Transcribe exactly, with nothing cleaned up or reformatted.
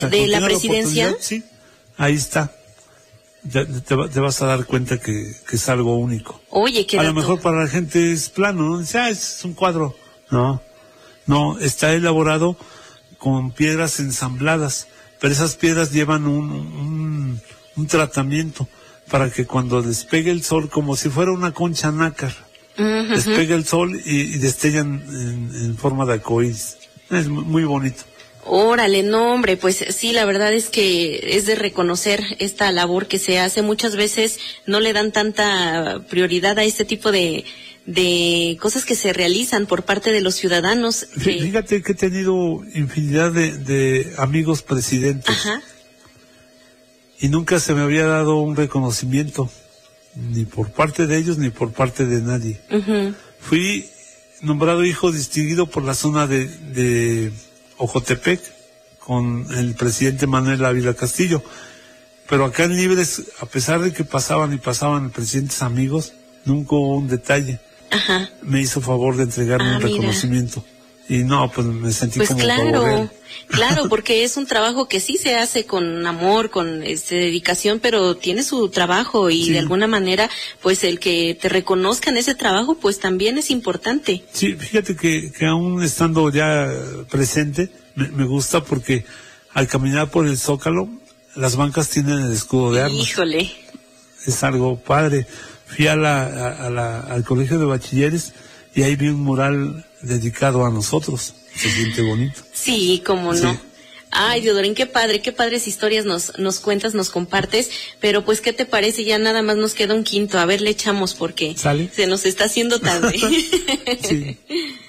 de la presidencia. La sí, ahí está. Te, te, te vas a dar cuenta que, que es algo único. Oye, qué A dato. lo mejor para la gente es plano, ¿no? Dice, ah, es un cuadro. No, no, está elaborado con piedras ensambladas, pero esas piedras llevan un, un, un tratamiento para que cuando despegue el sol, como si fuera una concha nácar, uh-huh. despegue el sol y, y destellan en, en forma de arcoíris. Es muy bonito. Órale, no hombre, pues sí, la verdad es que es de reconocer esta labor que se hace. Muchas veces no le dan tanta prioridad a este tipo de, de cosas que se realizan por parte de los ciudadanos. Que... Fíjate que he tenido infinidad de, de amigos presidentes. Ajá. Y nunca se me había dado un reconocimiento, ni por parte de ellos, ni por parte de nadie. Uh-huh. Fui nombrado hijo distinguido por la zona de, de Ojotepec, con el presidente Manuel Ávila Castillo. Pero acá en Libres, a pesar de que pasaban y pasaban presidentes amigos, nunca hubo un detalle. Ajá. Me hizo favor de entregarme ah, un reconocimiento. Mira. Y no, pues me sentí pues como claro, claro, porque es un trabajo que sí se hace con amor, con este, dedicación, pero tiene su trabajo y sí. de alguna manera, pues el que te reconozcan ese trabajo, pues también es importante. Sí, fíjate que, que aún estando ya presente, me, me gusta porque al caminar por el Zócalo, las bancas tienen el escudo de armas. Híjole. Es algo padre. Fui a la, a, a la, al colegio de bachilleres y ahí vi un mural dedicado a nosotros. Se siente bonito. Sí, cómo no. Sí. Ay, Diodorín, qué padre, qué padres historias nos, nos cuentas, nos compartes, pero pues, ¿qué te parece? Ya nada más nos queda un quinto, a ver, le echamos porque ¿Sale? se nos está haciendo tarde. Sí.